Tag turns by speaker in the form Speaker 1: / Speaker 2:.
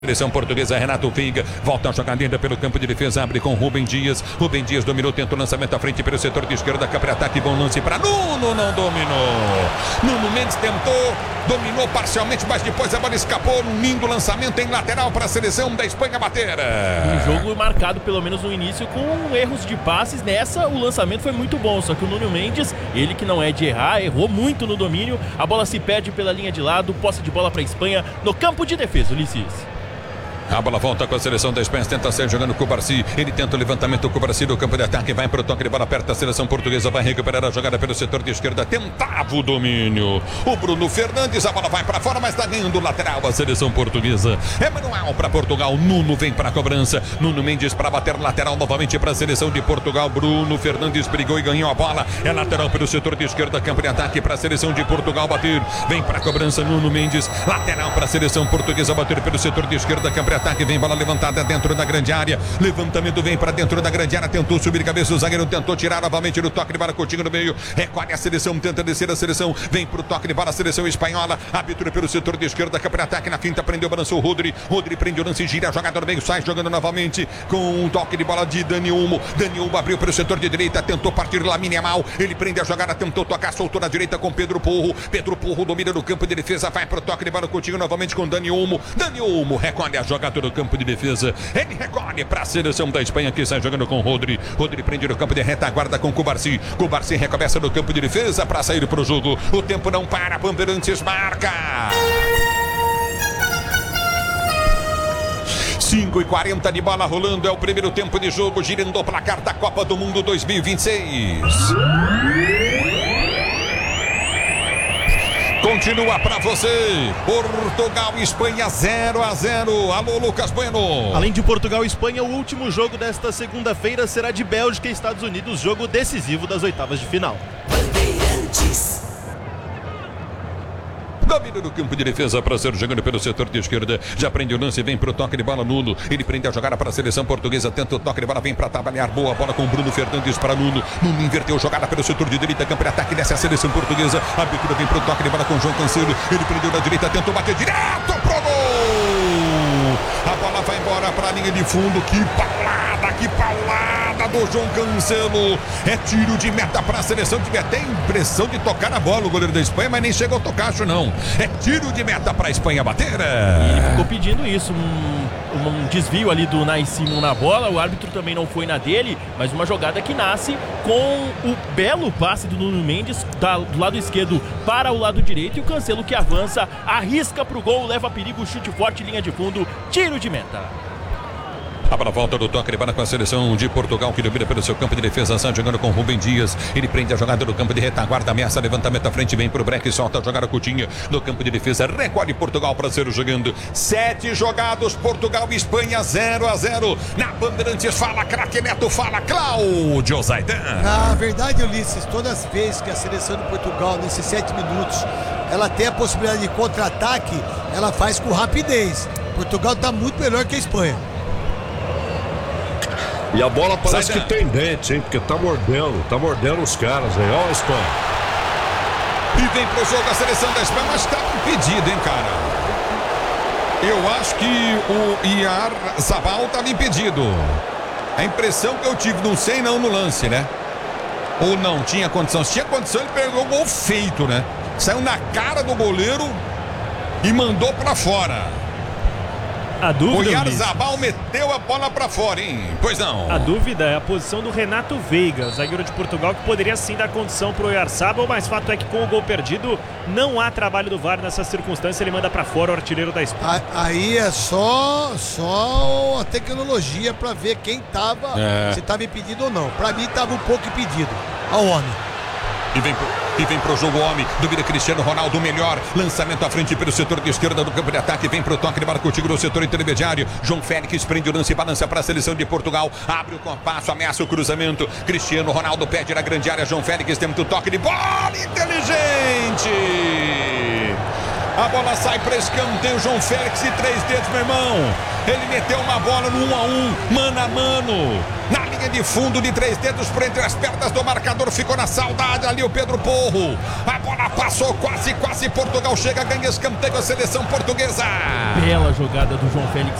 Speaker 1: Seleção portuguesa, Renato Veiga volta a jogar linda pelo campo de defesa, abre com Rubem Dias. Rubem Dias dominou, tenta o lançamento à frente pelo setor de esquerda, contra-ataque, bom lance para Nuno, não dominou. Nuno Mendes tentou, dominou parcialmente, mas depois a bola escapou. Um lindo lançamento em lateral para a seleção da Espanha bater.
Speaker 2: Um jogo marcado, pelo menos no início, com erros de passes. Nessa, o lançamento foi muito bom, só que o Nuno Mendes, ele que não é de errar, errou muito no domínio. A bola se perde pela linha de lado, posse de bola para a Espanha no campo de defesa, Ulisses.
Speaker 1: A bola volta com a seleção da Espanha, tenta sair jogando com o Cubarsí. Ele tenta o levantamento, o Cubarsí do campo de ataque, vai para o toque de bola perto da seleção portuguesa, vai recuperar a jogada pelo setor de esquerda, tentava o domínio. O Bruno Fernandes, a bola vai para fora, mas está ganhando o lateral a seleção portuguesa. É manual para Portugal, Nuno vem para a cobrança. Nuno Mendes para bater lateral novamente para a seleção de Portugal. Bruno Fernandes brigou e ganhou a bola. É lateral pelo setor de esquerda, campo de ataque para a seleção de Portugal bater. Vem para a cobrança Nuno Mendes, lateral para a seleção portuguesa bater pelo setor de esquerda, campo de ataque, vem bola levantada dentro da grande área, levantamento vem para dentro da grande área, tentou subir cabeça, o zagueiro tentou tirar novamente no toque de bola, Coutinho no meio, recolhe a seleção, tenta descer a seleção, vem pro toque de bola a seleção espanhola, abertura pelo setor de esquerda, campo de ataque, na finta, prendeu, balançou o Rodri prende o lance, gira a jogada no meio, sai jogando novamente com um toque de bola de Dani Olmo abriu pelo setor de direita, tentou partir Lamine Yamal, ele prende a jogada, tentou tocar, soltou na direita com Pedro Porro domina no campo de defesa, vai pro toque de bola, Coutinho novamente com Dani Olmo recolhe a jogada do campo de defesa, ele recolhe para a seleção da Espanha que sai jogando com Rodri prende no campo de retaguarda com Cubarsí recomeça no campo de defesa para sair para o jogo, o tempo não para, Bandeirantes marca 5:40 de bola rolando, é o primeiro tempo de jogo, girando o placar da Copa do Mundo 2026. Continua para você, Portugal e Espanha 0-0. Alô, Lucas Bueno.
Speaker 3: Além de Portugal e Espanha, o último jogo desta segunda-feira será de Bélgica e Estados Unidos, jogo decisivo das oitavas de final.
Speaker 4: Bandeirantes.
Speaker 1: Domina no campo de defesa para ser jogando pelo setor de esquerda. Já prende o lance, vem pro toque de bola Nuno. Ele prende a jogada para a seleção portuguesa. Tenta o toque de bola, vem para trabalhar. Boa bola com Bruno Fernandes para Nuno. Nuno inverteu jogada pelo setor de direita. Campo de ataque dessa seleção portuguesa. A abertura vem pro toque de bola com João Cancelo. Ele prendeu na direita, tentou bater direto pro gol. A bola vai embora para a linha de fundo. Que paulada do João Cancelo. É tiro de meta para a seleção. Tive até a impressão de tocar na bola o goleiro da Espanha, mas nem chegou a tocar, acho não. É tiro de meta para a Espanha bater.
Speaker 2: E ele ficou pedindo isso, um desvio ali do Unai Simon na bola. O árbitro também não foi na dele, mas uma jogada que nasce com o belo passe do Nuno Mendes do lado esquerdo para o lado direito, e o Cancelo que avança, arrisca pro gol, leva perigo, chute forte, linha de fundo, tiro de meta.
Speaker 1: A bola volta do toque de bola com a seleção de Portugal, que domina pelo seu campo de defesa, sai jogando com Rubem Dias. Ele prende a jogada no campo de retaguarda, ameaça, levantamento à frente, vem pro break, solta a jogada Coutinho no campo de defesa, recolhe Portugal para ser jogando. 7 jogados, Portugal e Espanha 0-0. Na Bandeirantes, fala craque Neto, fala Cláudio Zaidan.
Speaker 5: Na verdade, Ulisses, todas as vezes que a seleção de Portugal, nesses 7 minutos, ela tem a possibilidade de contra-ataque, ela faz com rapidez. Portugal está muito melhor que a Espanha.
Speaker 6: E a bola parece que tem dente, hein? Porque tá mordendo os caras aí. Ó, a Espanha.
Speaker 1: E vem pro jogo a seleção da Espanha, mas tá impedido, hein, cara? Eu acho que o Iar Zabal tava impedido. A impressão que eu tive, não sei não no lance, né? Ou não, tinha condição. Se tinha condição, ele pegou o gol feito, né? Saiu na cara do goleiro e mandou pra fora.
Speaker 3: A dúvida,
Speaker 1: o Yarzabal meteu a bola pra fora, hein? Pois não.
Speaker 3: A dúvida é a posição do Renato Veiga, zagueiro de Portugal, que poderia sim dar condição pro Yarzabal, mas fato é que com o gol perdido não há trabalho do VAR nessa circunstância, ele manda pra fora o artilheiro da Espanha.
Speaker 5: Aí é só a tecnologia pra ver quem tava, se tava impedido ou não. Pra mim tava um pouco impedido, ao homem.
Speaker 1: E vem pro jogo homem, duvida Cristiano Ronaldo, melhor lançamento à frente pelo setor de esquerda do campo de ataque, vem pro toque de bola contigo no setor intermediário, João Félix prende o lance e balança para a seleção de Portugal, abre o compasso, ameaça o cruzamento, Cristiano Ronaldo pede na grande área, João Félix tenta o toque de bola inteligente. A bola sai para escanteio. João Félix de 3 dedos, meu irmão. Ele meteu uma bola no 1-1, mano a mano. Na linha de fundo de 3 dedos por entre as pernas do marcador. Ficou na saudade ali o Pedro Porro. A bola passou quase. Portugal chega, ganha escanteio a seleção portuguesa.
Speaker 2: Bela jogada do João Félix